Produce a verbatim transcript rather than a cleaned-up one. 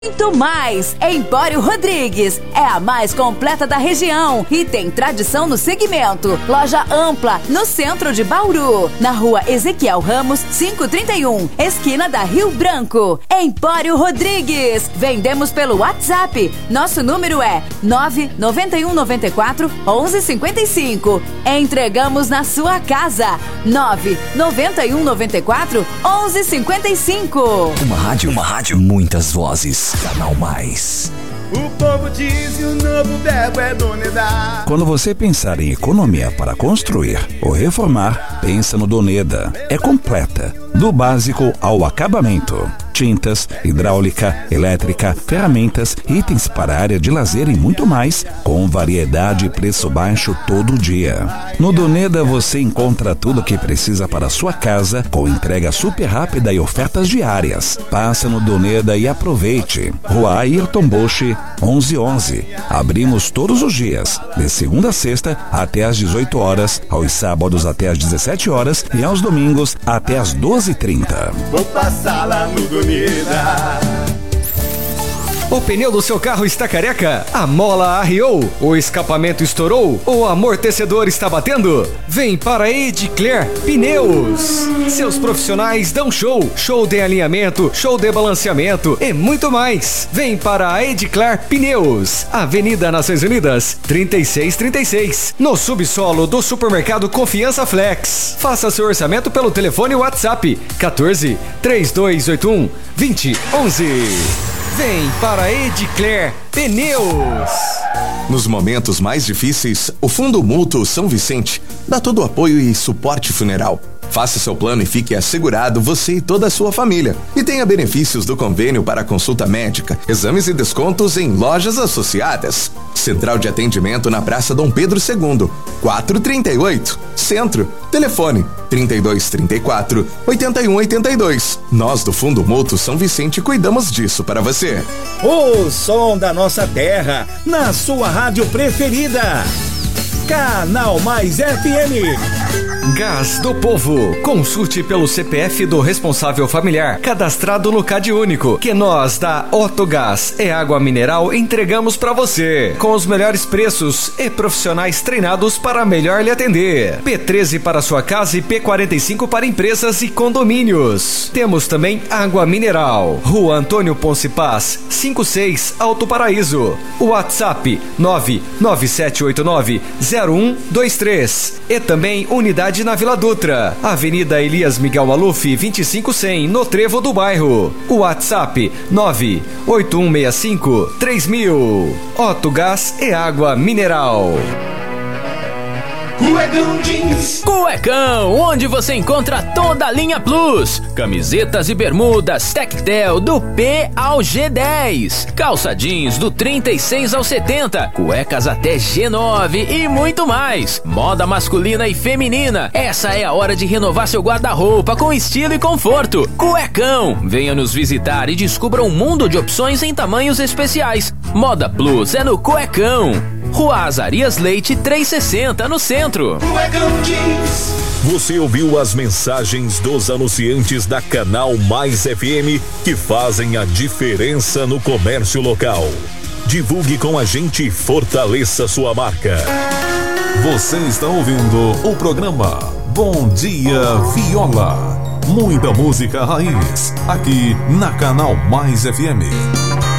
Muito mais! Empório Rodrigues é a mais completa da região e tem tradição no segmento. Loja ampla no centro de Bauru, na rua Ezequiel Ramos, quinhentos e trinta e um, esquina da Rio Branco. Empório Rodrigues. Vendemos pelo WhatsApp. Nosso número é nove nove um nove quatro um um cinco cinco. Entregamos na sua casa. nove nove um nove quatro um um cinco cinco. Uma rádio, uma rádio, muitas vozes. Canal Mais. O povo diz que o novo verbo é Doneda. Quando você pensar em economia para construir ou reformar, pensa no Doneda. É completa, do básico ao acabamento. Tintas, hidráulica, elétrica, ferramentas, itens para a área de lazer e muito mais, com variedade e preço baixo todo dia. No Doneda você encontra tudo o que precisa para a sua casa, com entrega super rápida e ofertas diárias. Passa no Doneda e aproveite. Rua Ayrton Bosch, onze onze. Abrimos todos os dias, de segunda a sexta até às dezoito horas, aos sábados até às dezessete horas e aos domingos até às doze e trinta. Vou passar lá no Doneda. O pneu do seu carro está careca? A mola arriou? O escapamento estourou? O amortecedor está batendo? Vem para a Edclair Pneus. Seus profissionais dão show. Show de alinhamento, show de balanceamento e muito mais. Vem para a Edclair Pneus. Avenida Nações Unidas, trinta e seis trinta e seis. No subsolo do supermercado Confiança Flex. Faça seu orçamento pelo telefone WhatsApp quatorze, três dois oito um, vinte, onze. Vem para a Edclair Pneus. Nos momentos mais difíceis, o Fundo Mútuo São Vicente dá todo o apoio e suporte funeral. Faça seu plano e fique assegurado você e toda a sua família. E tenha benefícios do convênio para consulta médica, exames e descontos em lojas associadas. Central de atendimento na Praça Dom Pedro segundo, quatrocentos e trinta e oito, Centro. Telefone trinta e dois, trinta e quatro, oitenta e um, oitenta e dois. Nós do Fundo Mútuo São Vicente cuidamos disso para você. O som da nossa terra, na sua rádio preferida. Canal Mais F M. Gás do Povo. Consulte pelo C P F do responsável familiar, cadastrado no Cade Único, que nós da Otto Gás e Água Mineral entregamos para você, com os melhores preços e profissionais treinados para melhor lhe atender. P treze para sua casa e P quarenta e cinco para empresas e condomínios. Temos também Água Mineral. Rua Antônio Ponce Paz, cinquenta e seis, Alto Paraíso. WhatsApp nove nove sete oito nove zero um dois três. E também unidade na Vila Dutra, Avenida Elias Miguel Maluf, vinte e cinco cem, no Trevo do Bairro. WhatsApp nove oito um seis cinco três mil. Otto Gás e Água Mineral. Cuecão Jeans. Cuecão, onde você encontra toda a linha Plus. Camisetas e bermudas Tectel do P ao G dez. Calça jeans do trinta e seis ao setenta. Cuecas até G nove e muito mais. Moda masculina e feminina. Essa é a hora de renovar seu guarda-roupa com estilo e conforto. Cuecão, venha nos visitar e descubra um mundo de opções em tamanhos especiais. Moda Plus é no Cuecão. Rua Azarias Leite trezentos e sessenta, no centro. Você ouviu as mensagens dos anunciantes da Canal Mais F M que fazem a diferença no comércio local. Divulgue com a gente e fortaleça sua marca. Você está ouvindo o programa Bom Dia Viola. Muita música raiz aqui na Canal Mais F M.